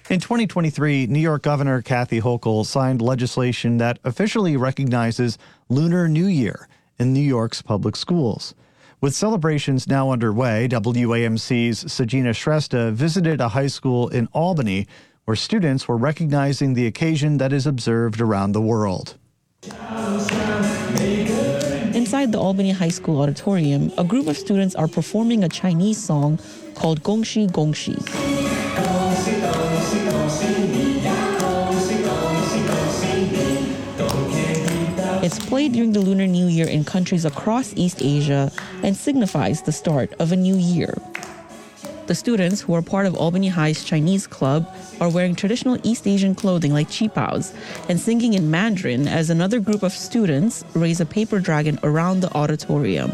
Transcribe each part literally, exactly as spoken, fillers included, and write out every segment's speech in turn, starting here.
In twenty twenty-three, New York Governor Kathy Hochul signed legislation that officially recognizes Lunar New Year in New York's public schools. With celebrations now underway, W A M C's Sajina Shrestha visited a high school in Albany where students were recognizing the occasion that is observed around the world. Inside the Albany High School auditorium, a group of students are performing a Chinese song called Gongxi Gongxi. It's played during the Lunar New Year in countries across East Asia and signifies the start of a new year. The students, who are part of Albany High's Chinese club, are wearing traditional East Asian clothing like qipaos and singing in Mandarin as another group of students raise a paper dragon around the auditorium.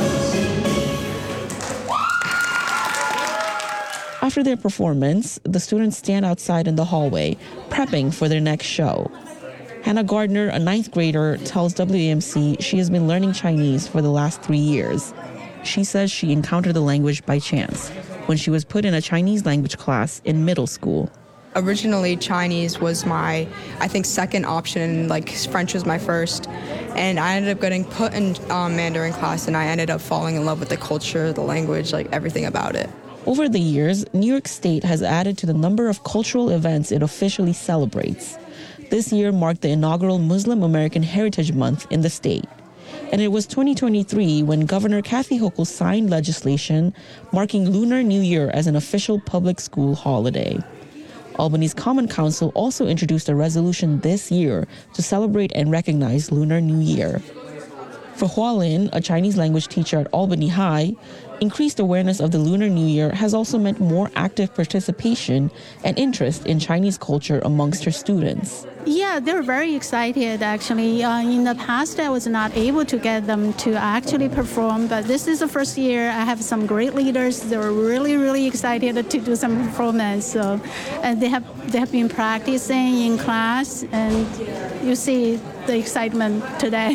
After their performance, the students stand outside in the hallway, prepping for their next show. Hannah Gardner, a ninth grader, tells W A M C she has been learning Chinese for the last three years. She says she encountered the language by chance when she was put in a Chinese language class in middle school. Originally, Chinese was my, I think, second option, like French was my first. And I ended up getting put in um, Mandarin class, and I ended up falling in love with the culture, the language, like everything about it. Over the years, New York State has added to the number of cultural events it officially celebrates. This year marked the inaugural Muslim American Heritage Month in the state. And it was twenty twenty-three when Governor Kathy Hochul signed legislation marking Lunar New Year as an official public school holiday. Albany's Common Council also introduced a resolution this year to celebrate and recognize Lunar New Year. For Hua Lin, a Chinese language teacher at Albany High, increased awareness of the Lunar New Year has also meant more active participation and interest in Chinese culture amongst her students. Yeah, they're very excited, actually. Uh, in the past, I was not able to get them to actually perform, but this is the first year I have some great leaders. They're really, really excited to do some performance. So, and they have they have been practicing in class, and you see the excitement today.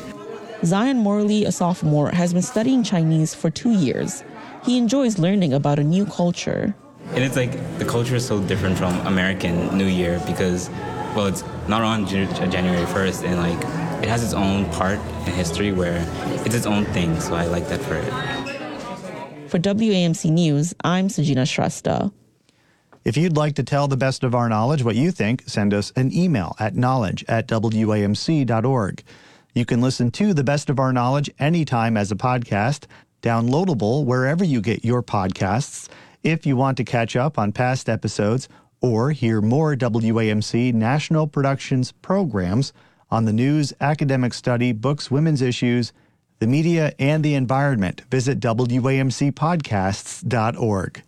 Zion Morley, a sophomore, has been studying Chinese for two years. He enjoys learning about a new culture. And it's like the culture is so different from American New Year because, well, it's not on January first, and like it has its own part in history where it's its own thing. So I like that for it. For W A M C News, I'm Sajina Shrestha. If you'd like to tell the best of our knowledge what you think, send us an email at knowledge at W A M C dot org. You can listen to The Best of Our Knowledge anytime as a podcast, downloadable wherever you get your podcasts. If you want to catch up on past episodes or hear more W A M C National Productions programs on the news, academic study, books, women's issues, the media, and the environment, visit W A M C podcasts dot org.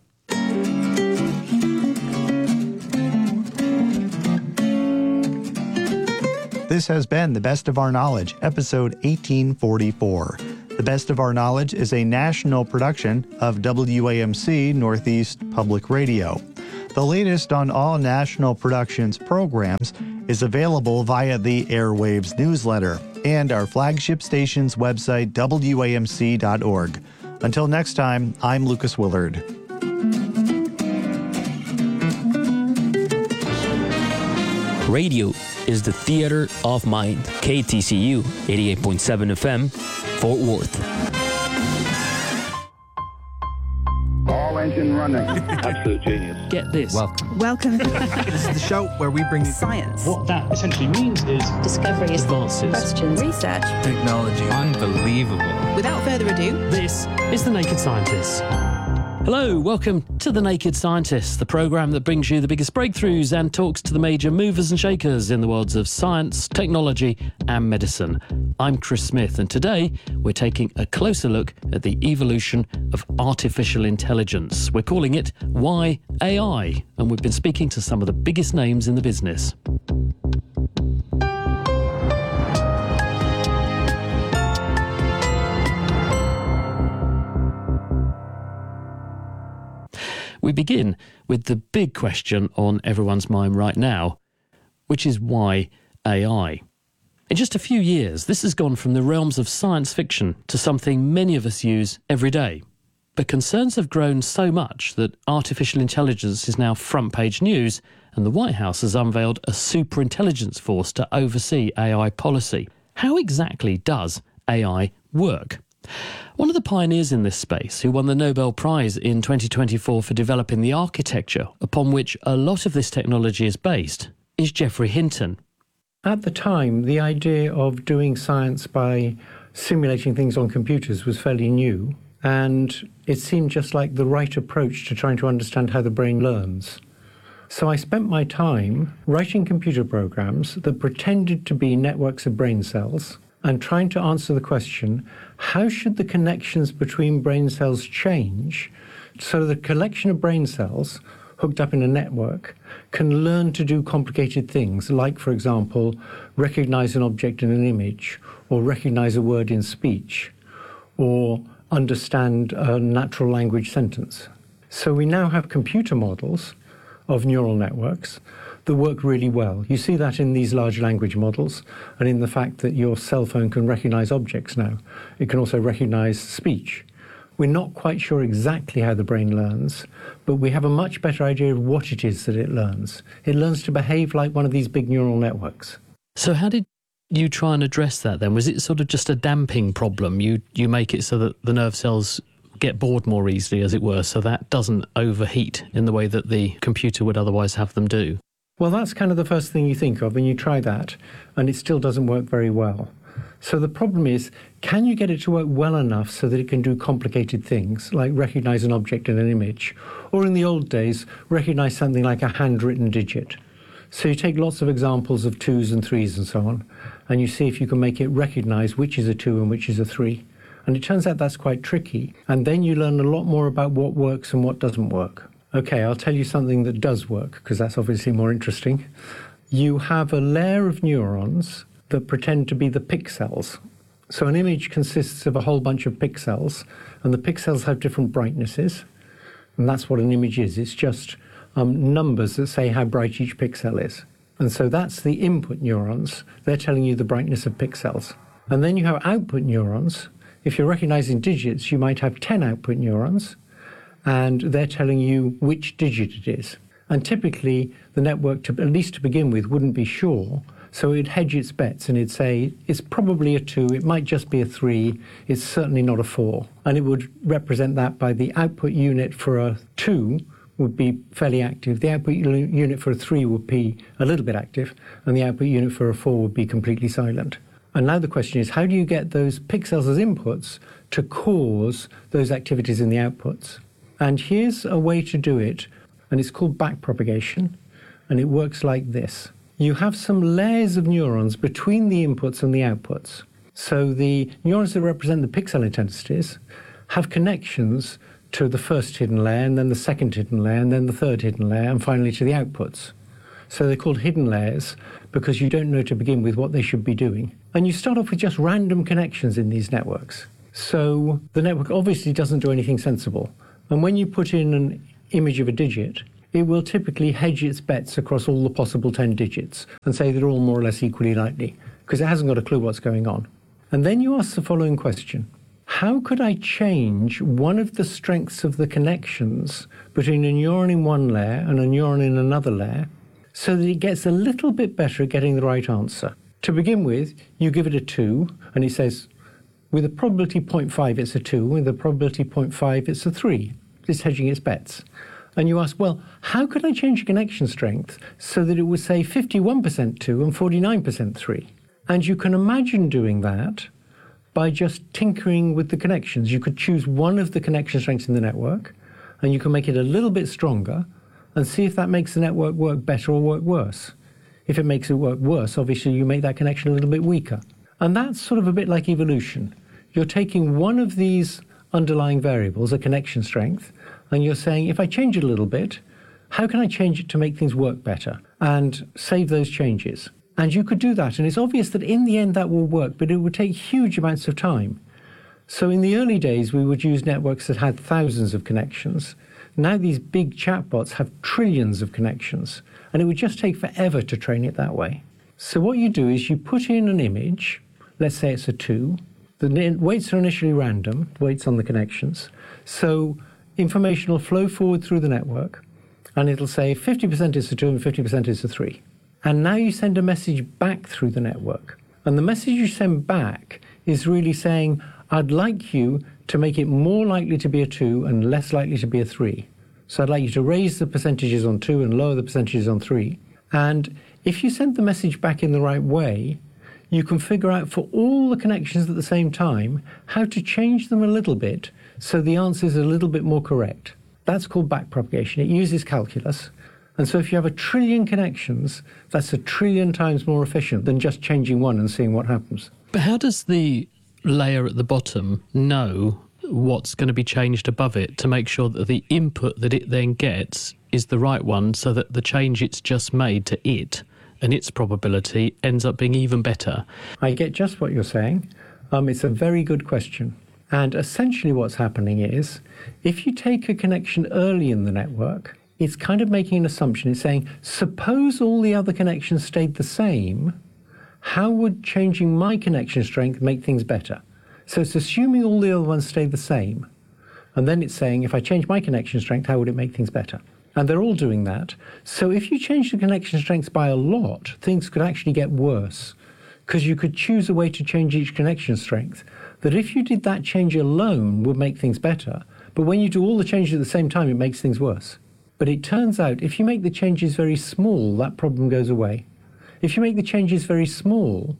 This has been The Best of Our Knowledge, episode eighteen forty-four. The Best of Our Knowledge is a national production of W A M C Northeast Public Radio. The latest on all National Productions programs is available via the Airwaves newsletter and our flagship station's website, W A M C dot org. Until next time, I'm Lucas Willard. Radio is the theater of mind. K T C U eighty-eight point seven F M, Fort Worth. All engine running. Absolute genius. Get this. Welcome. Welcome. This is the show where we bring you Science. What that essentially means is Discoveries. Advances. Questions. Research. technology. Unbelievable. Without further ado, this is The Naked Scientists. Hello, welcome to The Naked Scientists, the programme that brings you the biggest breakthroughs and talks to the major movers and shakers in the worlds of science, technology and medicine. I'm Chris Smith, and today we're taking a closer look at the evolution of artificial intelligence. We're calling it Why A I, and we've been speaking to some of the biggest names in the business. We begin with the big question on everyone's mind right now, which is why A I? In just a few years, this has gone from the realms of science fiction to something many of us use every day. But concerns have grown so much that artificial intelligence is now front-page news, and the White House has unveiled a superintelligence force to oversee A I policy. How exactly does A I work? One of the pioneers in this space, who won the Nobel Prize in twenty twenty-four for developing the architecture upon which a lot of this technology is based, is Geoffrey Hinton. At the time, the idea of doing science by simulating things on computers was fairly new, and it seemed just like the right approach to trying to understand how the brain learns. So I spent my time writing computer programs that pretended to be networks of brain cells and trying to answer the question, how should the connections between brain cells change so the collection of brain cells hooked up in a network can learn to do complicated things, like, for example, recognize an object in an image, or recognize a word in speech, or understand a natural language sentence. So we now have computer models of neural networks that work really well. You see that in these large language models and in the fact that your cell phone can recognize objects now. It can also recognize speech. We're not quite sure exactly how the brain learns, but we have a much better idea of what it is that it learns. It learns to behave like one of these big neural networks. So how did you try and address that then? Was it sort of just a damping problem? You you make it so that the nerve cells get bored more easily, as it were, so that doesn't overheat in the way that the computer would otherwise have them do? Well, that's kind of the first thing you think of, and you try that, and it still doesn't work very well. So the problem is, can you get it to work well enough so that it can do complicated things, like recognize an object in an image, or in the old days, recognize something like a handwritten digit? So you take lots of examples of twos and threes and so on, and you see if you can make it recognize which is a two and which is a three. And it turns out that's quite tricky. And then you learn a lot more about what works and what doesn't work. Okay, I'll tell you something that does work, because that's obviously more interesting. You have a layer of neurons that pretend to be the pixels. So an image consists of a whole bunch of pixels, and the pixels have different brightnesses. And that's what an image is. It's just um, numbers that say how bright each pixel is. And so that's the input neurons. They're telling you the brightness of pixels. And then you have output neurons. If you're recognizing digits, you might have ten output neurons, and they're telling you which digit it is. And typically, the network, to, at least to begin with, wouldn't be sure, so it'd hedge its bets, and it'd say, it's probably a two, it might just be a three, it's certainly not a four. And it would represent that by the output unit for a two would be fairly active, the output unit for a three would be a little bit active, and the output unit for a four would be completely silent. And now the question is, how do you get those pixels as inputs to cause those activities in the outputs? And here's a way to do it, and it's called backpropagation, and it works like this. You have some layers of neurons between the inputs and the outputs. So the neurons that represent the pixel intensities have connections to the first hidden layer, and then the second hidden layer, and then the third hidden layer, and finally to the outputs. So they're called hidden layers because you don't know to begin with what they should be doing. And you start off with just random connections in these networks. So the network obviously doesn't do anything sensible. And when you put in an image of a digit, it will typically hedge its bets across all the possible ten digits and say they're all more or less equally likely, because it hasn't got a clue what's going on. And then you ask the following question. How could I change one of the strengths of the connections between a neuron in one layer and a neuron in another layer so that it gets a little bit better at getting the right answer? To begin with, you give it a two, and it says, with a probability zero point five, it's a two. With a probability zero point five, it's a three. It's hedging its bets. And you ask, well, how could I change connection strength so that it would say fifty-one percent two and forty-nine percent three? And you can imagine doing that by just tinkering with the connections. You could choose one of the connection strengths in the network, and you can make it a little bit stronger and see if that makes the network work better or work worse. If it makes it work worse, obviously you make that connection a little bit weaker. And that's sort of a bit like evolution. You're taking one of these underlying variables, a connection strength, and you're saying, if I change it a little bit, how can I change it to make things work better and save those changes? And you could do that, and it's obvious that in the end that will work, but it would take huge amounts of time. So in the early days, we would use networks that had thousands of connections. Now these big chatbots have trillions of connections, and it would just take forever to train it that way. So what you do is you put in an image, let's say it's a two, the weights are initially random, weights on the connections. So information will flow forward through the network, and it'll say fifty percent is a two and fifty percent is a three. And now you send a message back through the network. And the message you send back is really saying, I'd like you to make it more likely to be a two and less likely to be a three. So I'd like you to raise the percentages on two and lower the percentages on three. And if you send the message back in the right way, you can figure out for all the connections at the same time how to change them a little bit so the answer is a little bit more correct. That's called backpropagation. It uses calculus. And so if you have a trillion connections, that's a trillion times more efficient than just changing one and seeing what happens. But how does the layer at the bottom know what's going to be changed above it to make sure that the input that it then gets is the right one, so that the change it's just made to it and its probability ends up being even better? I get just what you're saying. Um, it's a very good question. And essentially what's happening is, if you take a connection early in the network, it's kind of making an assumption. It's saying, suppose all the other connections stayed the same, how would changing my connection strength make things better? So it's assuming all the other ones stay the same. And then it's saying, if I change my connection strength, how would it make things better? And they're all doing that. So if you change the connection strength by a lot, things could actually get worse, because you could choose a way to change each connection strength that if you did that change alone would make things better. But when you do all the changes at the same time, it makes things worse. But it turns out if you make the changes very small, that problem goes away. If you make the changes very small,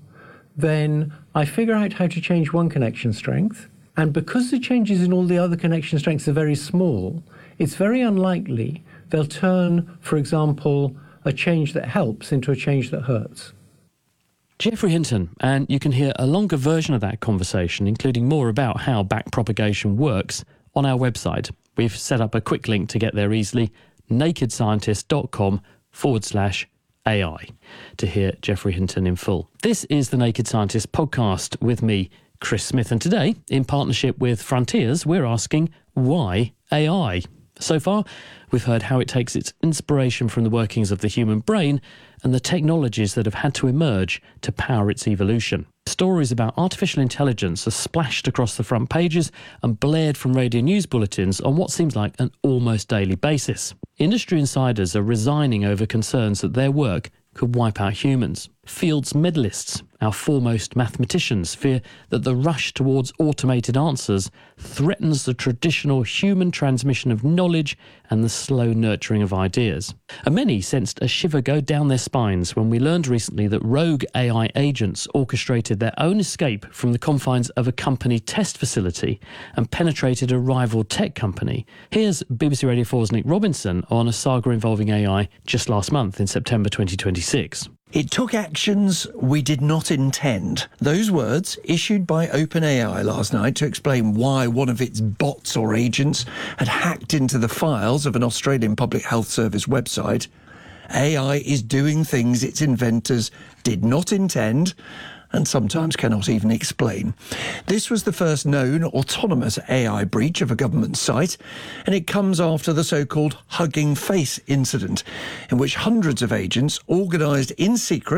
then I figure out how to change one connection strength. And because the changes in all the other connection strengths are very small, it's very unlikely they'll turn, for example, a change that helps into a change that hurts. Geoffrey Hinton, and you can hear a longer version of that conversation, including more about how backpropagation works, on our website. We've set up a quick link to get there easily, nakedscientist.com forward slash AI, to hear Geoffrey Hinton in full. This is the Naked Scientist podcast with me, Chris Smith, and today, in partnership with Frontiers, we're asking, why A I? So far, we've heard how it takes its inspiration from the workings of the human brain and the technologies that have had to emerge to power its evolution. Stories about artificial intelligence are splashed across the front pages and blared from radio news bulletins on what seems like an almost daily basis. Industry insiders are resigning over concerns that their work could wipe out humans. Fields medalists, our foremost mathematicians, fear that the rush towards automated answers threatens the traditional human transmission of knowledge and the slow nurturing of ideas. And many sensed a shiver go down their spines when we learned recently that rogue A I agents orchestrated their own escape from the confines of a company test facility and penetrated a rival tech company. Here's B B C Radio four's Nick Robinson on a saga involving A I just last month in September twenty twenty-six. It took actions we did not intend. Those words, issued by OpenAI last night to explain why one of its bots or agents had hacked into the files of an Australian Public Health Service website. A I is doing things its inventors did not intend and sometimes cannot even explain. This was the first known autonomous A I breach of a government site, and it comes after the so-called Hugging Face incident, in which hundreds of agents organised in secret